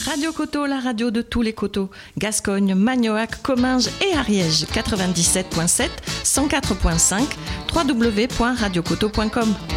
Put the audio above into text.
Radio Coteau, la radio de tous les coteaux. Gascogne, Magnoac, Comminges et Ariège. 97.7, 104.5, www.radiocoteau.com.